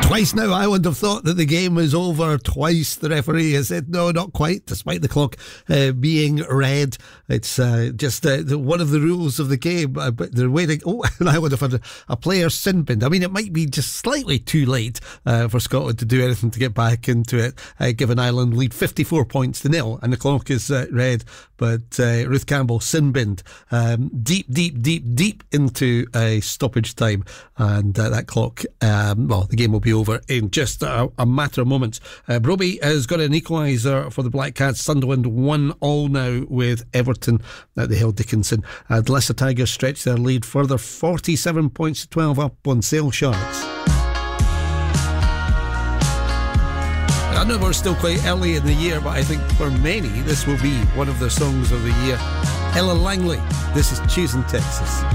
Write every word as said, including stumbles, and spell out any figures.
Twice now, I would have thought that the game was over. Twice the referee has said no, not quite, despite the clock uh, being red. It's uh, just uh, the, one of the rules of the game. Uh, but they're waiting. Oh, and I would have had a, a player sin binned. I mean, it might be just slightly too late uh, for Scotland to do anything to get back into it, uh, given Ireland lead fifty-four points to nil, and the clock is uh, red. But uh, Ruth Campbell sin binned um, deep, deep, deep, deep into a stoppage time, and uh, that clock. Um, well, the game will be over in just a, a matter of moments. Uh, Broby has got an equaliser for the Black Cats. Sunderland one all now with Everton at the Hill Dickinson. Uh, the Leicester Tigers stretch their lead further, forty-seven points to twelve up on Sale Sharks. I know we're still quite early in the year, but I think for many this will be one of the songs of the year. Ella Langley, this is Choosing Texas.